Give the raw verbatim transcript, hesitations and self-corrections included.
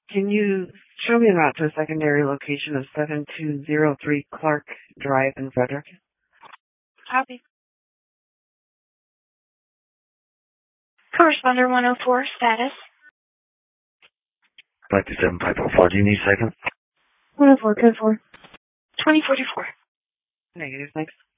Can you show me about the secondary location of seven two zero three Clark Drive in Frederick? Copy. Corresponder one oh four, status. five two seven five four four, do you need a second? one oh four, code four. twenty forty-four. Negative, thanks.